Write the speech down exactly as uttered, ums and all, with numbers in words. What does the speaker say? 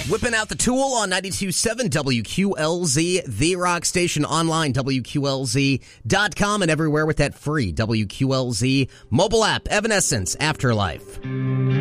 Whipping out the tool on ninety-two point seven W Q L Z, the rock station, online, W Q L Z dot com, and everywhere with that free W Q L Z mobile app, Evanescence Afterlife.